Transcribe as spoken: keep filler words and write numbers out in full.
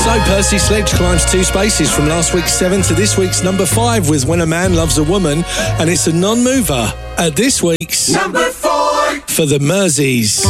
So Percy Sledge climbs two spaces from last week's seven to this week's number five with When a Man Loves a Woman, and it's a non-mover at this week's number four for the Merseys.